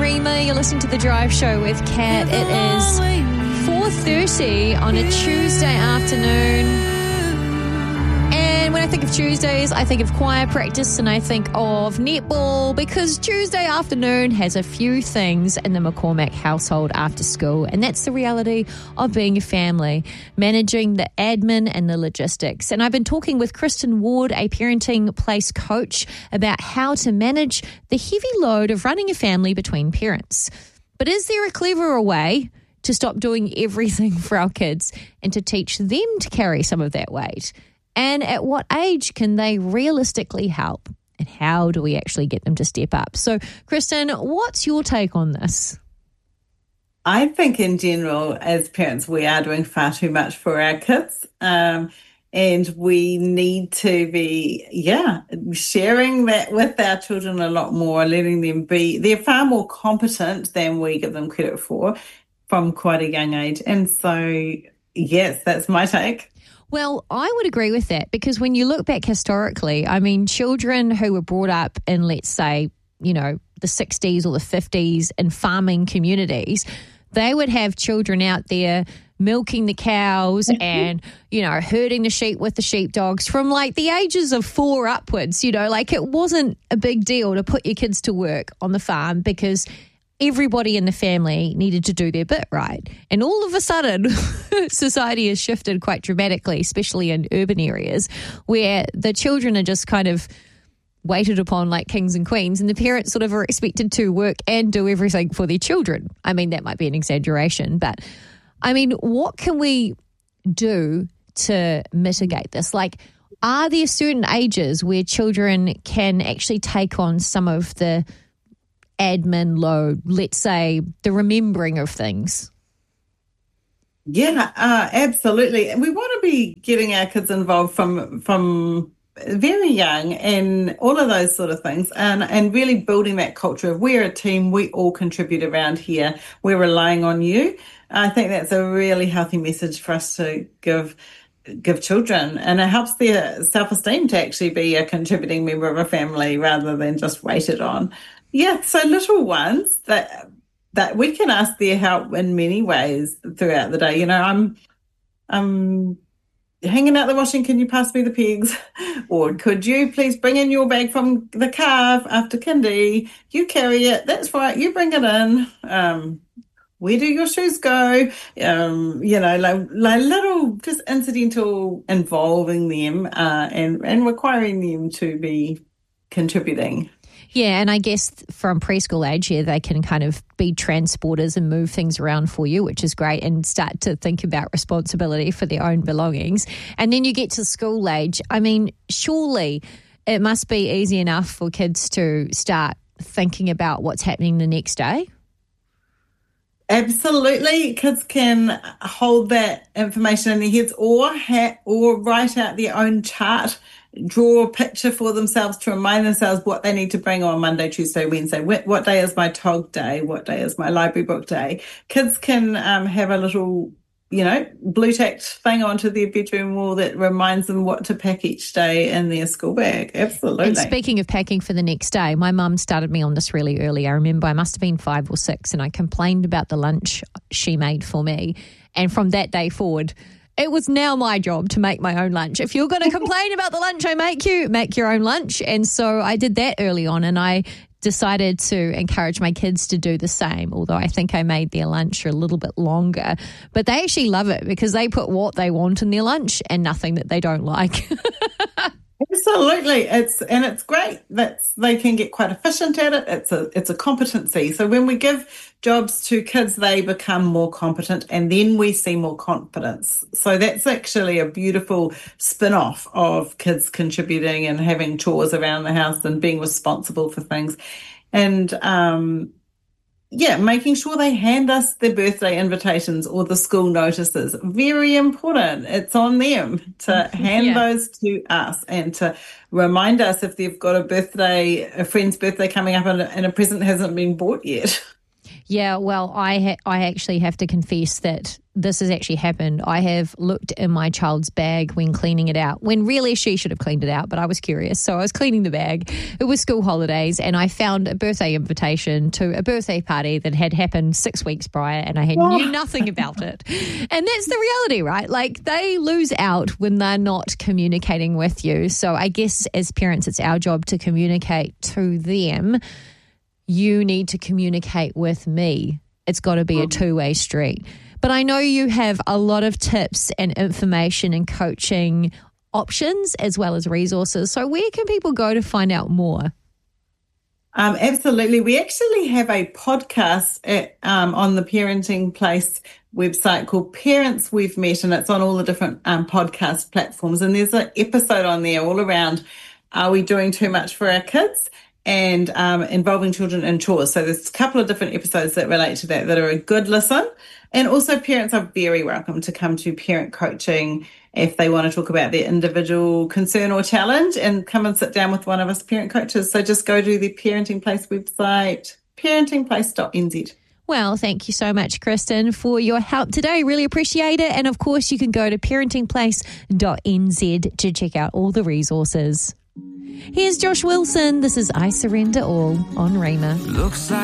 Rima. You're listening to The Drive Show with Kat. It is 4:30 on a Tuesday afternoon. And when I think of Tuesdays, I think of choir practice and I think of netball, because Tuesday afternoon has a few things in the McCormack household after school, and that's the reality of being a family, managing the admin and the logistics. And I've been talking with Kristen Ward, a parenting place coach, about how to manage the heavy load of running a family between parents. But is there a cleverer way to stop doing everything for our kids and to teach them to carry some of that weight? And at what age can they realistically help? And how do we actually get them to step up? So, Kristen, what's your take on this? I think in general, as parents, we are doing far too much for our kids. And we need to be, sharing that with our children a lot more, letting them be. They're far more competent than we give them credit for from quite a young age. And so, yes, that's my take. Well, I would agree with that, because when you look back historically, I mean, children who were brought up in, let's say, the 60s or the 50s in farming communities, they would have children out there milking the cows and, herding the sheep with the sheepdogs from like the ages of 4 upwards. It wasn't a big deal to put your kids to work on the farm because everybody in the family needed to do their bit, right? And all of a sudden, society has shifted quite dramatically, especially in urban areas, where the children are just kind of waited upon like kings and queens, and the parents sort of are expected to work and do everything for their children. I mean, that might be an exaggeration, but I mean, what can we do to mitigate this? Like, are there certain ages where children can actually take on some of the admin load, let's say the remembering of things? Yeah, absolutely. And we want to be getting our kids involved from very young and all of those sort of things, and really building that culture of we're a team, we all contribute around here, we're relying on you. I think that's a really healthy message for us to give children, and it helps their self-esteem to actually be a contributing member of a family rather than just waited on. Yeah, so little ones that we can ask their help in many ways throughout the day. I'm hanging out the washing, can you pass me the pegs? Or could you please bring in your bag from the car after kindy? You carry it, that's right, you bring it in. Where do your shoes go? Like little just incidental involving them and requiring them to be contributing. Yeah, and I guess from preschool age, they can kind of be transporters and move things around for you, which is great, and start to think about responsibility for their own belongings. And then you get to school age. I mean, surely it must be easy enough for kids to start thinking about what's happening the next day. Absolutely. Kids can hold that information in their heads or write out their own chart, draw a picture for themselves to remind themselves what they need to bring on Monday, Tuesday, Wednesday. What day is my TOG day? What day is my library book day? Kids can have a little, blue tacked thing onto their bedroom wall that reminds them what to pack each day in their school bag. Absolutely. And speaking of packing for the next day, my mum started me on this really early. I remember I must have been 5 or 6, and I complained about the lunch she made for me. And from that day forward, it was now my job to make my own lunch. If you're going to complain about the lunch I make you, make your own lunch. And so I did that early on, and I decided to encourage my kids to do the same, although I think I made their lunch a little bit longer. But they actually love it because they put what they want in their lunch and nothing that they don't like. Absolutely. It's great that they can get quite efficient at it. It's a competency. So when we give jobs to kids, they become more competent, and then we see more confidence. So that's actually a beautiful spin-off of kids contributing and having chores around the house and being responsible for things. And making sure they hand us their birthday invitations or the school notices. Very important. It's on them to hand those to us and to remind us if they've got a friend's birthday coming up and a present hasn't been bought yet. Yeah, well, I actually have to confess that this has actually happened. I have looked in my child's bag when cleaning it out, when really she should have cleaned it out, but I was curious. So I was cleaning the bag. It was school holidays, and I found a birthday invitation to a birthday party that had happened 6 weeks prior, and I knew nothing about it. And that's the reality, right? Like, they lose out when they're not communicating with you. So I guess as parents, it's our job to communicate to them. You need to communicate with me. It's got to be a two-way street. But I know you have a lot of tips and information and coaching options as well as resources. So where can people go to find out more? Absolutely. We actually have a podcast on the Parenting Place website called Parents We've Met, and it's on all the different podcast platforms. And there's an episode on there all around, are we doing too much for our kids? And involving children in chores. So there's a couple of different episodes that relate to that are a good listen. And also parents are very welcome to come to parent coaching if they want to talk about their individual concern or challenge, and come and sit down with one of us parent coaches. So just go to the Parenting Place website, parentingplace.nz. Well, thank you so much, Kristen, for your help today. Really appreciate it. And of course, you can go to parentingplace.nz to check out all the resources. Here's Josh Wilson. This is I Surrender All on Rhema. Looks like